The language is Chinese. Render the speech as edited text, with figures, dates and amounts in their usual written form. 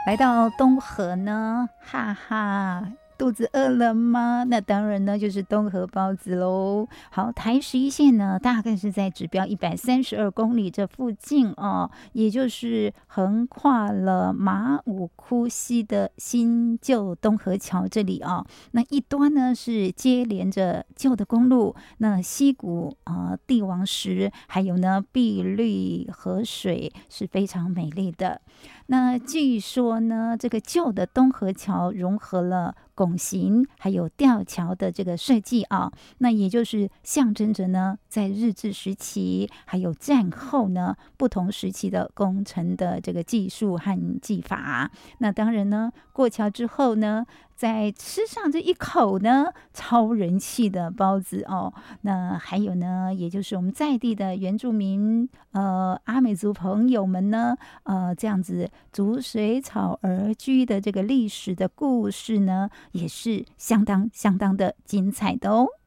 来到东河呢，哈哈，肚子饿了吗？那当然呢，就是东河包子喽。好，台11线呢，大概是在指标132公里这附近哦，也就是横跨了马武窟溪的新旧东河桥这里哦。那一端呢是接连着旧的公路，那溪谷帝王石，还有呢碧绿河水是非常美丽的。那据说呢，这个旧的东河桥融合了拱形还有吊桥的这个设计啊，那也就是象征着呢，在日治时期还有战后呢不同时期的工程的这个技术和技法。那当然呢，过桥之后呢，再吃上这一口呢超人气的包子哦。那还有呢，也就是我们在地的原住民阿美族朋友们呢，这样子逐水草而居的这个历史的故事呢，也是相当的精彩的哦。